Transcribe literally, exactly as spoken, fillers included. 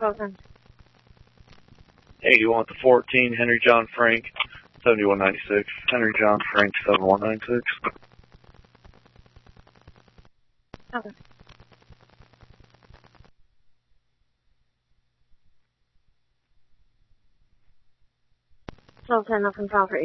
Sultan. Hey, you want the fourteen Henry John Frank, seventy-one ninety-six. Henry John Frank, seventy-one ninety-six. Okay. Sultan, nothing for